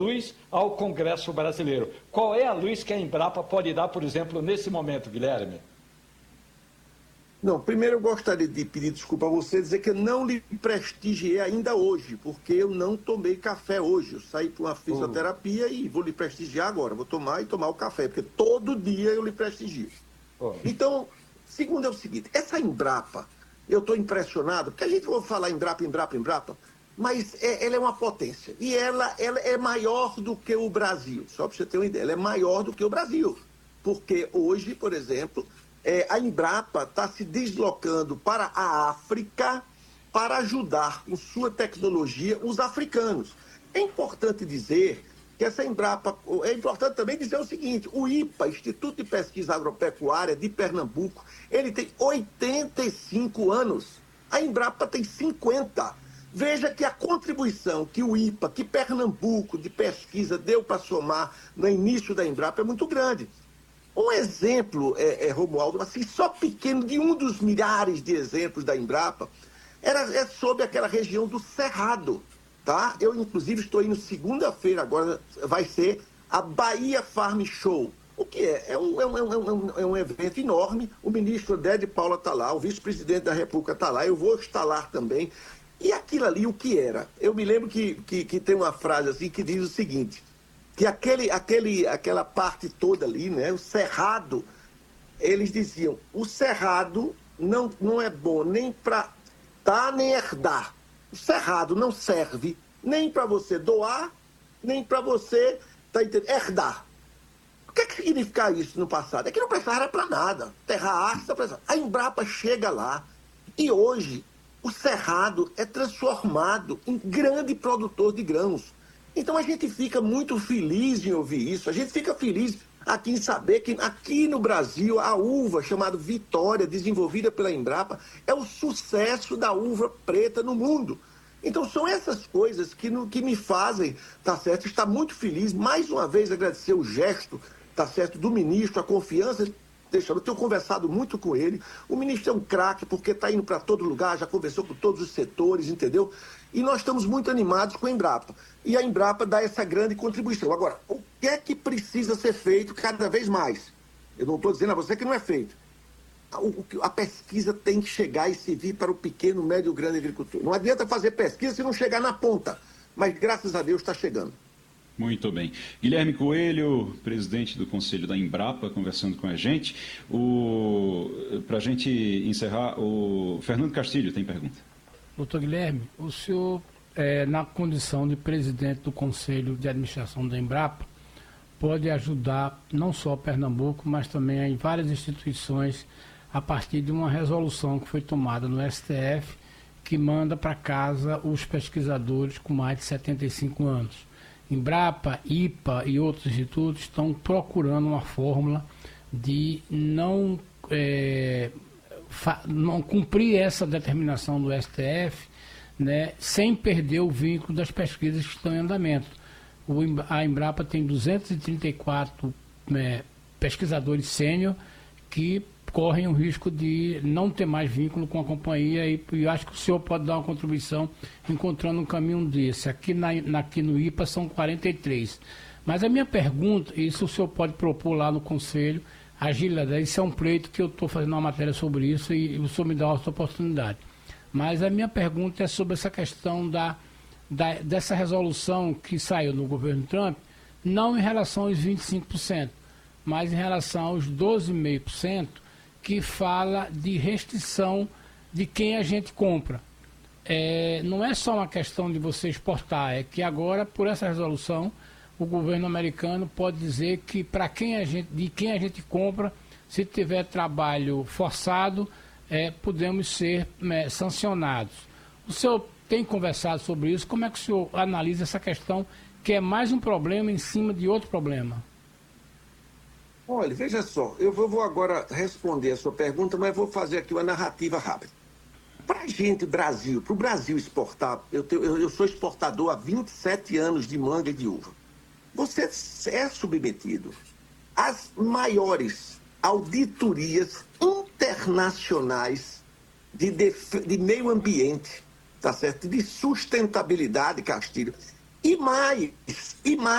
luz ao Congresso brasileiro. Qual é a luz que a Embrapa pode dar, por exemplo, nesse momento, Guilherme? Não, primeiro eu gostaria de pedir desculpa a você, dizer que eu não lhe prestigiei ainda hoje, porque eu não tomei café hoje. Eu saí para uma fisioterapia e vou lhe prestigiar agora. Vou tomar o café, porque todo dia eu lhe prestigio. Então, segundo é o seguinte, essa Embrapa, eu estou impressionado, porque a gente vai falar Embrapa, mas ela é uma potência. E ela é maior do que o Brasil. Só para você ter uma ideia, ela é maior do que o Brasil. Porque hoje, por exemplo, a Embrapa está se deslocando para a África para ajudar com sua tecnologia os africanos. É importante dizer que essa Embrapa, é importante também dizer o seguinte, o IPA, Instituto de Pesquisa Agropecuária de Pernambuco, ele tem 85 anos, a Embrapa tem 50. Veja que a contribuição que o IPA, que Pernambuco de pesquisa deu para somar no início da Embrapa é muito grande. Um exemplo, Romualdo, assim, só pequeno, de um dos milhares de exemplos da Embrapa, é sobre aquela região do Cerrado, tá? Eu, inclusive, estou indo segunda-feira, agora vai ser a Bahia Farm Show. O que é? É um evento enorme, o ministro Odé de Paula está lá, o vice-presidente da República está lá, eu vou estar lá também. E aquilo ali, o que era? Eu me lembro que tem uma frase assim que diz o seguinte, que aquela parte toda ali, né, o Cerrado, eles diziam, o Cerrado não é bom nem para dar nem herdar. O Cerrado não serve nem para você doar, nem para você herdar. O que significa isso no passado? É que não precisava para nada. Terra ácida, a Embrapa chega lá e hoje o Cerrado é transformado em grande produtor de grãos. Então a gente fica muito feliz em ouvir isso, a gente fica feliz aqui em saber que aqui no Brasil a uva chamada Vitória, desenvolvida pela Embrapa, é o sucesso da uva preta no mundo. Então são essas coisas que me fazem, tá certo, estar muito feliz, mais uma vez agradecer o gesto, tá certo, do ministro, a confiança. Eu tenho conversado muito com ele. O ministro é um craque, porque está indo para todo lugar, já conversou com todos os setores, entendeu? E nós estamos muito animados com a Embrapa. E a Embrapa dá essa grande contribuição. Agora, o que é que precisa ser feito cada vez mais? Eu não estou dizendo a você que não é feito. A pesquisa tem que chegar e servir para o pequeno, médio e grande agricultor. Não adianta fazer pesquisa se não chegar na ponta. Mas, graças a Deus, está chegando. Muito bem. Guilherme Coelho, presidente do Conselho da Embrapa, conversando com a gente. Para a gente encerrar, o Fernando Castilho tem pergunta. Doutor Guilherme, o senhor, na condição de presidente do Conselho de Administração da Embrapa, pode ajudar não só Pernambuco, mas também em várias instituições, a partir de uma resolução que foi tomada no STF, que manda para casa os pesquisadores com mais de 75 anos. Embrapa, IPA e outros institutos estão procurando uma fórmula de não cumprir essa determinação do STF, né, sem perder o vínculo das pesquisas que estão em andamento. A Embrapa tem 234 pesquisadores sênior que correm o risco de não ter mais vínculo com a companhia e acho que o senhor pode dar uma contribuição encontrando um caminho desse. Aqui no IPA são 43. Mas a minha pergunta, isso o senhor pode propor lá no Conselho, agilidade, isso é um pleito que eu estou fazendo uma matéria sobre isso e o senhor me dá essa oportunidade. Mas a minha pergunta é sobre essa questão dessa resolução que saiu no governo Trump, não em relação aos 25%, mas em relação aos 12,5%, que fala de restrição de quem a gente compra. Não é só uma questão de você exportar, é que agora, por essa resolução, o governo americano pode dizer que de quem a gente compra, se tiver trabalho forçado, podemos ser sancionados. O senhor tem conversado sobre isso, como é que o senhor analisa essa questão, que é mais um problema em cima de outro problema? Olha, veja só, eu vou agora responder a sua pergunta, mas vou fazer aqui uma narrativa rápida. Para a gente, Brasil, para o Brasil exportar, eu sou exportador há 27 anos de manga e de uva. Você é submetido às maiores auditorias internacionais de meio ambiente, tá certo? De sustentabilidade, Castilho. E mais,